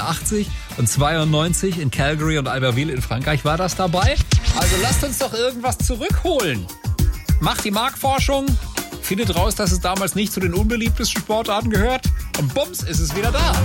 81 und 92 in Calgary und Albertville in Frankreich war das dabei. Also lasst uns doch irgendwas zurückholen. Macht die Marktforschung, findet raus, dass es damals nicht zu den unbeliebtesten Sportarten gehört und bums, ist es wieder da.